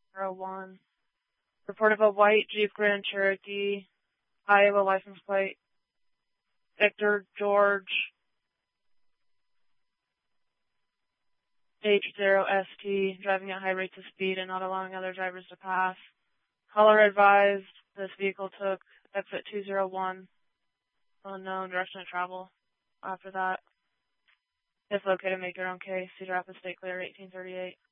01. Report of a white Jeep Grand Cherokee, Iowa license plate, Victor George H0ST, driving at high rates of speed and not allowing other drivers to pass. Caller advised this vehicle took exit 201, unknown direction of travel. After that, if located, make your own case. Cedar Rapids State Clear 1838.